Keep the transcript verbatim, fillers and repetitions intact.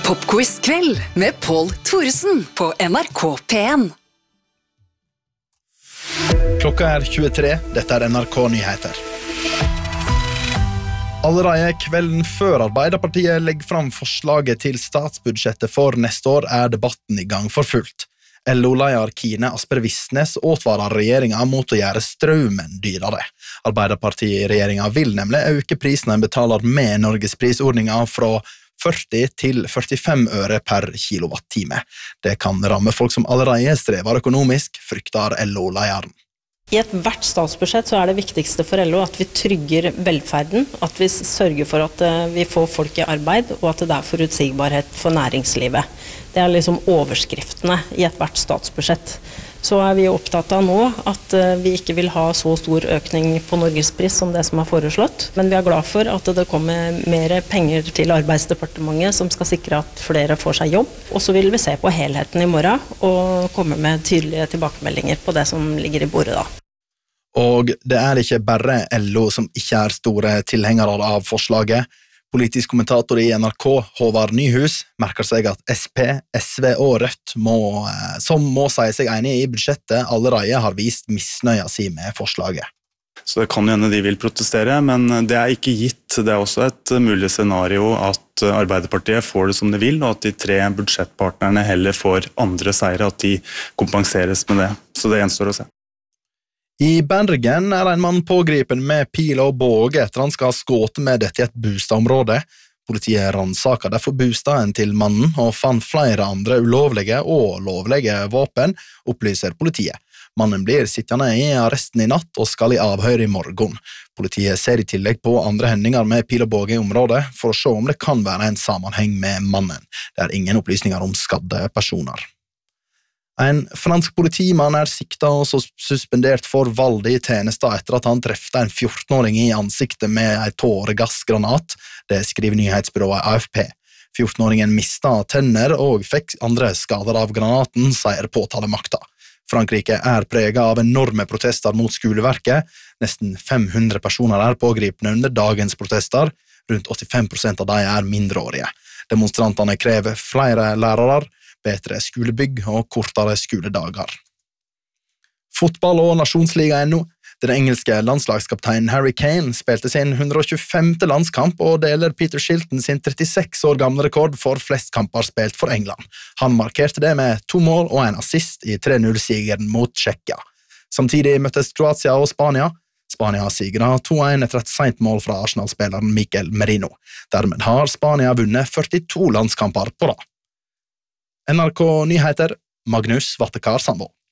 Popquiz-kveld med Pål Thoresen på N R K P en. Klokka er tjuetre, dette er N R K-nyheter. Allerede kvelden før Arbeiderpartiet legger fram forslaget til statsbudsjettet for neste år er debatten i gang for fullt. L O-leder Kine Asper Visnes åtvarer regjeringen mot å gjøre strømmen dyrere. Arbeiderpartiet-regjeringen vil nemlig øke prisene en betaler med Norgesprisordningen fra førti til førtifem øre per kilowattime. Det kan ramme folk som allerede strever økonomisk, frykter L O-lederen. I et hvert statsbudsjett så er det viktigste for L O at vi trygger velferden, at vi sørger for at vi får folk i arbeid, og at det er forutsigbarhet for næringslivet. Det er liksom overskriftene i et hvert statsbudsjett. Så er vi opptatt av nå at vi ikke vil ha så stor økning på Norgespris som det som er foreslått, men vi er glad for at det kommer mer penger til Arbeidsdepartementet som skal sikre at flere får seg jobb. Og så vil vi se på helheten i morgen og komme med tydelige tilbakemeldinger på det som ligger i bordet da. Og det er ikke bare L O som ikke er store tilhengere av forslaget. Politisk kommentator i N R K, Håvard Nyhus, merker seg at S P, S V og Rødt, må, som må si seg enige i budsjettet, allerede har vist misnøya si med forslaget. Så det kan jo hende de vil protestere, men det er ikke gitt. Det er også et mulig scenario at Arbeiderpartiet får det som de vil, og at de tre budsjettpartnerne heller får andre seire, at de kompenseres med det. Så det gjenstår å se. I Bergen er en mann pågripen med pil og båge etter han skal ha skutt med dette i et bostadområde. Politiet ransaket derfor bostaden til mannen og fant flere andre ulovlige og lovlige våpen, opplyser politiet. Mannen blir sittende i arresten i natt og skal i avhør i morgen. Politiet ser i tillegg på andre hendinger med pil og båge i området for å se om det kan være en sammenheng med mannen. Det er ingen opplysninger om skadde personer. En fransk politimann er siktet og suspendert for vold i tjenester etter at han trefte en fjortenåring i ansiktet med en tåregassgranat. Det skriver nyhetsbyrået A F P. fjortenåringen mistet tenner og fikk andre skader av granaten, sier påtalemakta. Frankrike er preget av enorme protester mot skoleverket. Nesten fem hundre personer er pågripne under dagens protester. Rundt åttifem prosent av de er mindreårige. Demonstrantene krever flere lærere, bedre skolebygg og kortere skoledager. Fotball og nasjonsliga ennå. Den engelske landslagskapteinen Harry Kane spilte sin hundre og tjuefemte landskamp og deler Peter Shilton sin trettiseks år gamle rekord for flest kamper spilt for England. Han markerte det med to mål og en assist i tre null-sigeren mot Tsjekkia. Samtidig møttes Kroatia og Spania. Spania sigret to en etter et sent mål fra Arsenal-spilleren Mikel Merino. Dermed har Spania vunnet førtito landskamper på rad. N R K Nyheter, Magnus Vattekar Sandvold.